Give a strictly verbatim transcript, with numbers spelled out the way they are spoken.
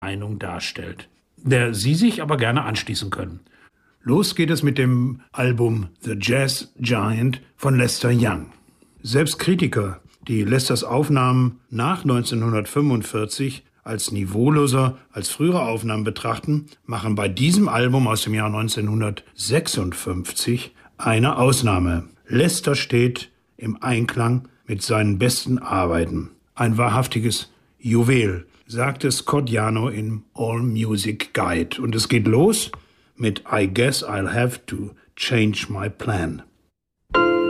Meinung darstellt, der Sie sich aber gerne anschließen können. Los geht es mit dem Album The Jazz Giant von Lester Young. Selbst Kritiker, die Lesters Aufnahmen nach neunzehnhundertfünfundvierzig als niveauloser als frühere Aufnahmen betrachten, machen bei diesem Album aus dem Jahr neunzehnhundertsechsundfünfzig eine Ausnahme. Lester steht im Einklang mit seinen besten Arbeiten. Ein wahrhaftiges Juwel, sagte Scott Yanow im All Music Guide. Und es geht los mit I Guess I'll Have to Change My Plan.